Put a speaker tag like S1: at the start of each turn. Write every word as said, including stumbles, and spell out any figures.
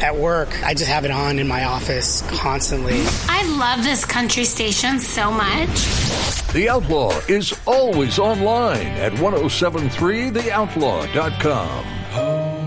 S1: at work. I just have it on in my office constantly.
S2: I love this country station so much.
S3: The Outlaw is always online at ten seventy-three the outlaw dot com.